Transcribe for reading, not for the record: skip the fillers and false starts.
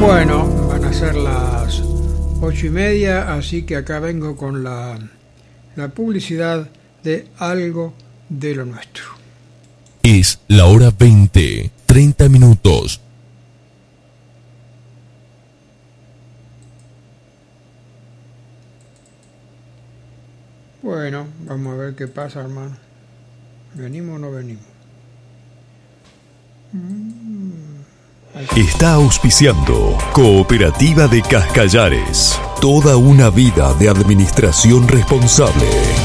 Bueno, van a ser las 8:30, así que acá vengo con la publicidad de algo de lo nuestro. Es la hora 20, 30 minutos. Bueno, vamos a ver qué pasa, hermano. ¿Venimos o no venimos? Está auspiciando Cooperativa de Cascallares. Toda una vida de administración responsable.